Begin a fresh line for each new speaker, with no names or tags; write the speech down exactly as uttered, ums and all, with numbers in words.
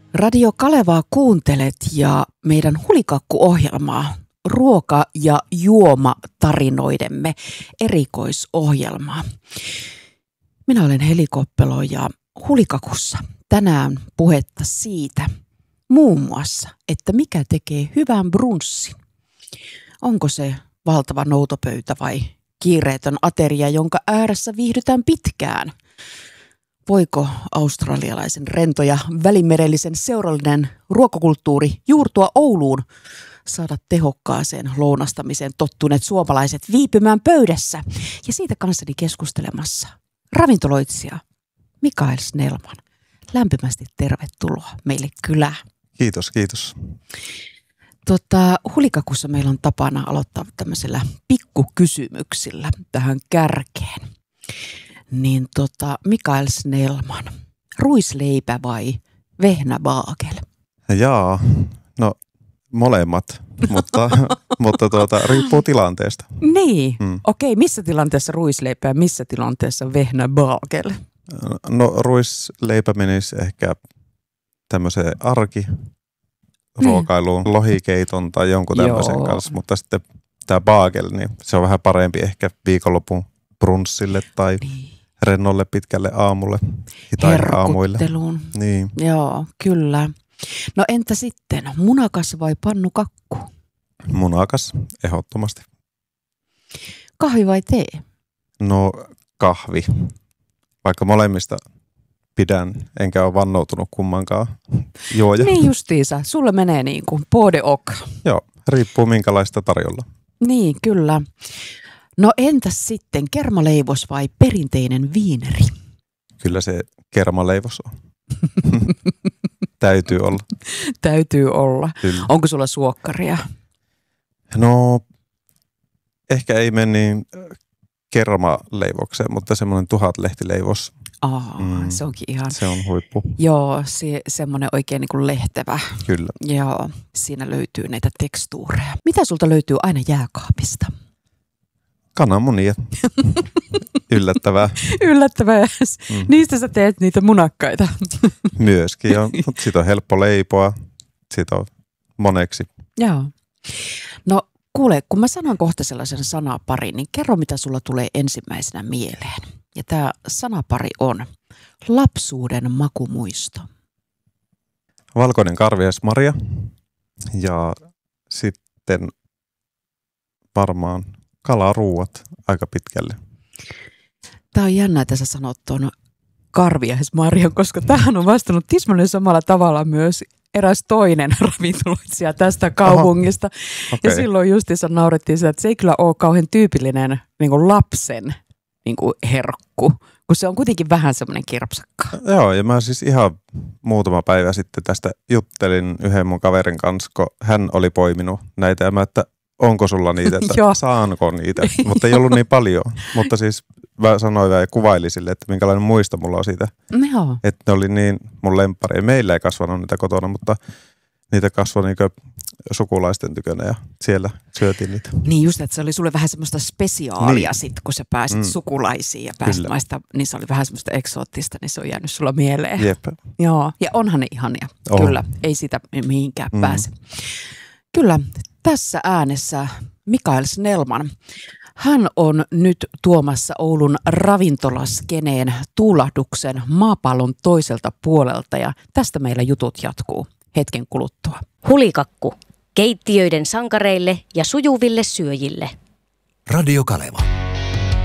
Radio Kalevaa kuuntelet ja meidän Hulikakku-ohjelmaa, ruoka- ja juomatarinoidemme erikoisohjelmaa. Minä olen Heli Koppelo ja Hulikakussa tänään puhetta siitä, muun muassa, että mikä tekee hyvän brunssin. Onko se valtava noutopöytä vai kiireetön ateria, jonka ääressä viihdytään pitkään? Voiko australialaisen rento ja välimerellisen seurallinen ruokakulttuuri juurtua Ouluun, saada tehokkaaseen lounastamiseen tottuneet suomalaiset viipymään pöydässä? Ja siitä kanssani keskustelemassa ravintoloitsija Mikael Snellman. Lämpimästi tervetuloa meille kylään.
Kiitos, kiitos.
Tota, Hulikakussa meillä on tapana aloittaa tämmöisellä pikkukysymyksillä tähän kärkeen. Niin tota, Mikael Snellman, ruisleipä vai vehnäbaagel?
Jaa, no molemmat, mutta, mutta tuota, riippuu tilanteesta.
Niin, mm. okei, missä tilanteessa ruisleipä ja missä tilanteessa vehnäbaagel?
No ruisleipä menisi ehkä tämmöiseen arkiruokailuun, niin. Lohikeiton tai jonkun tämmöisen Joo. kanssa, mutta sitten tämä baagel, niin se on vähän parempi ehkä viikonlopun brunssille tai niin. rennolle pitkälle aamulle tai aamuille. Niin.
Joo, kyllä. No entä sitten, munakas vai pannukakku?
Munakas, ehdottomasti.
Kahvi vai tee?
No kahvi, vaikka molemmista pidän, enkä ole vannoutunut kummankaan juoja.
Niin justiinsa, sulle menee niin kuin pode ok.
Joo, riippuu minkälaista tarjolla.
Niin, kyllä. No entäs sitten kermaleivos vai perinteinen viineri?
Kyllä se kermaleivos on. Täytyy olla.
Täytyy olla.
Kyllä.
Onko sulla suokkaria?
No ehkä ei mene niin kermaleivokseen, mutta semmoinen tuhatlehtileivos.
Aa, mm, se onkin ihan.
Se on huippu.
Joo, se, semmoinen oikein niin kuin lehtevä.
Kyllä.
Joo, siinä löytyy näitä tekstuureja. Mitä sulta löytyy aina jääkaapista?
Kananmunia. Yllättävää.
Yllättävää. Mm. Niistä sä teet niitä munakkaita.
Myöskin, joo. Mutta sit on helppo leipoa. Sit on moneksi.
Joo. No kuule, kun mä sanon kohta sellaisen sanaparin, niin kerro mitä sulla tulee ensimmäisenä mieleen. Ja tää sanapari on lapsuuden makumuisto.
Valkoinen karviaismarja ja sitten varmaan kalaruuat aika pitkälle.
Tää on jännä, että sä sanot tuon karviaismarjan, koska tähän on vastannut tismalleen samalla tavalla myös eräs toinen ravintoloitsija tästä kaupungista. Okay. Ja silloin justiinsa naurettiin sitä, että se ei kyllä ole kauhean tyypillinen niin kuin lapsen niin kuin herkku, kun se on kuitenkin vähän semmoinen kirpsakka.
Joo, ja mä siis ihan muutama päivä sitten tästä juttelin yhden mun kaverin kanssa, kun hän oli poiminut näitä ja mä, että onko sulla niitä, että saanko niitä, mutta ei ollut niin paljon. Mutta siis mä sanoin ja kuvailin sille, että minkälainen muisto mulla on siitä,
Joo.
että ne oli niin mun lemppareja. Meillä ei kasvanut niitä kotona, mutta niitä kasvoi niinkö sukulaisten tykönä ja siellä syötiin niitä.
Niin just, että se oli sulle vähän semmoista spesiaalia niin. Sitten, kun sä pääsit mm. sukulaisiin ja pääsit maista, niin se oli vähän semmoista eksoottista, niin se on jäänyt sulla mieleen.
Jep.
Joo, ja onhan ne ihania.
Oh.
Kyllä, ei sitä mihinkään mm. pääse. Kyllä, tässä äänessä Mikael Snellman. Hän on nyt tuomassa Oulun ravintolaskeneen tuulahduksen maapallon toiselta puolelta ja tästä meillä jutut jatkuu hetken kuluttua.
Hulikakku. Keittiöiden sankareille ja sujuville syöjille.
Radio Kaleva.